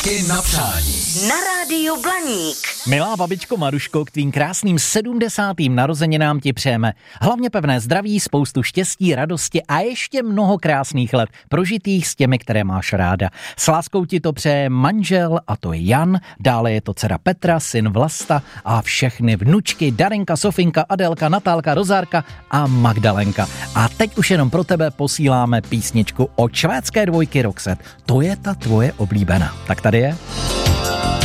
Písničky na přání. Na rádiu Blaník. Milá babičko Maruško, k tvým krásným 70. narozeninám ti přejeme hlavně pevné zdraví, spoustu štěstí, radosti a ještě mnoho krásných let prožitých s těmi, které máš ráda. S láskou ti to přeje manžel, a to je Jan, dále je to dcera Petra, syn Vlasta a všechny vnučky Darinka, Sofinka, Adelka, Natálka, Rozárka a Magdalenka. A teď už jenom pro tebe posíláme písničku od švédské dvojky Roxette. To je ta tvoje oblíbená. Tak tady je.